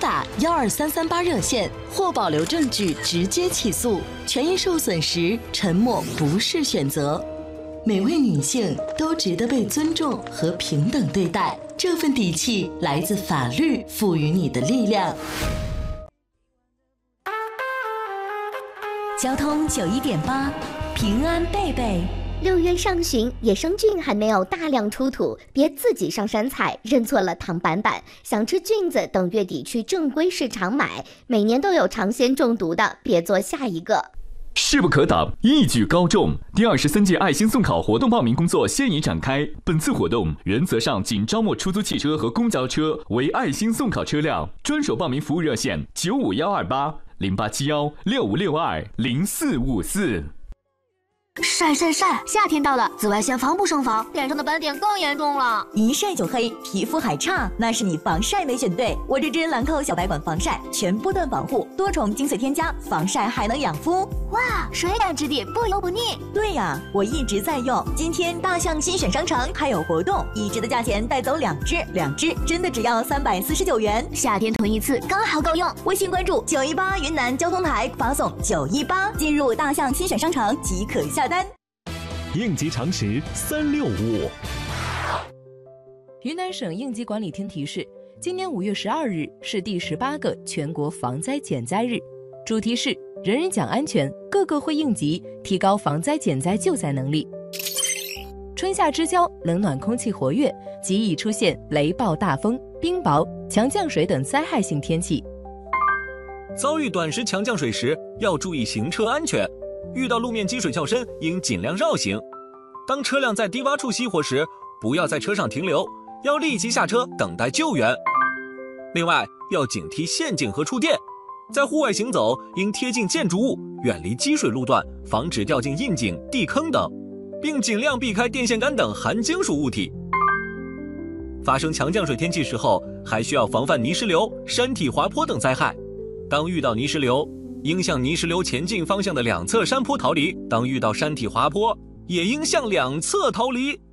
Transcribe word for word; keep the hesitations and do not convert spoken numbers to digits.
打幺二三三八热线或保留证据直接起诉。权益受损时，沉默不是选择。每位女性都值得被尊重和平等对待，这份底气来自法律赋予你的力量。 交通九一点八，平安贝贝。 六月上旬，野生菌还没有大量出土，别自己上山采，认错了糖板板。想吃菌子，等月底去正规市场买。每年都有尝鲜中毒的，别做下一个。 势不可挡，一举高中。第二十三届爱心送考活动报名工作现已展开。本次活动原则上仅招募出租汽车和公交车为爱心送考车辆。专属报名服务热线：九五幺二八零八七幺六五六二零四五四。 晒晒晒！夏天到了，紫外线防不胜防，脸上的斑点更严重了。 一晒就黑，皮肤还差，那是你防晒没选对。我这支兰蔻小白管防晒，全波段防护，多重精粹添加，防晒还能养肤。 哇，水感质地，不油不腻。 对呀，我一直在用。今天大象新选商城还有活动，一支的价钱带走两支，两支真的只要三百四十九元。 夏天囤一次刚好够用。 微信关注九一八云南交通台，发送九一八，进入大象新选商城即可下单。 应急常识三六五。 云南省应急管理厅提示，今年五月十二日是第十八个全国防灾减灾日，主题是人人讲安全，个个会应急，提高防灾减灾救灾能力。春夏之交，冷暖空气活跃，极易出现雷暴大风、冰雹、强降水等灾害性天气。 遭遇短时强降水时，要注意行车安全。遇到路面积水较深，应尽量绕行。当车辆在低洼处熄火时，不要在车上停留，要立即下车等待救援。另外，要警惕陷阱和触电。在户外行走，应贴近建筑物，远离积水路段，防止掉进窨井、地坑等，并尽量避开电线杆等含金属物体。发生强降水天气时候，还需要防范泥石流、山体滑坡等灾害。当遇到泥石流，应向泥石流前进方向的两侧山坡逃离；当遇到山体滑坡，也应向两侧逃离。